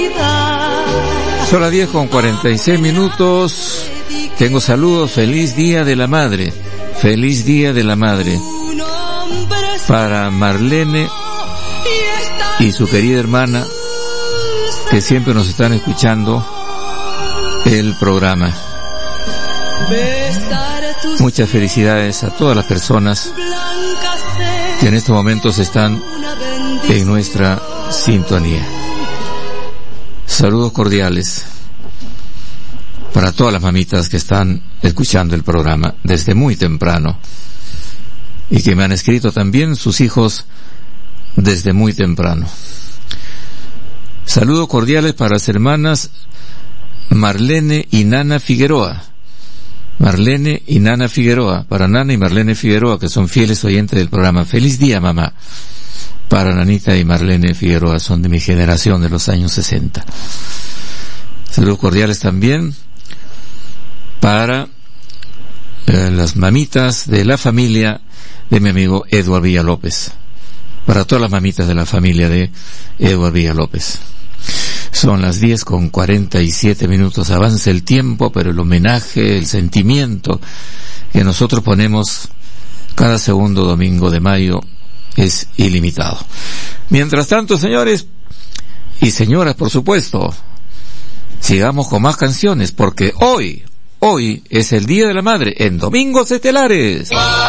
Son las 10:46. Tengo saludos. Feliz Día de la Madre. Feliz Día de la Madre. Para Marlene y su querida hermana, que siempre nos están escuchando el programa. Muchas felicidades a todas las personas que en estos momentos están en nuestra sintonía. Saludos cordiales para todas las mamitas que están escuchando el programa desde muy temprano y que me han escrito también sus hijos desde muy temprano. Saludos cordiales para las hermanas Marlene y Nana Figueroa. Marlene y Nana Figueroa, para Nana y Marlene Figueroa, que son fieles oyentes del programa. Feliz día, mamá. Para Nanita y Marlene Figueroa, son de mi generación, de los años 60. Saludos cordiales también para las mamitas de la familia de mi amigo Edward Villalópez. Para todas las mamitas de la familia de Edward Villalópez. Son las 10:47. Avanza el tiempo, pero el homenaje, el sentimiento que nosotros ponemos cada segundo domingo de mayo es ilimitado. Mientras tanto, señores y señoras, por supuesto, sigamos con más canciones, porque hoy es el Día de la Madre en Domingos Estelares.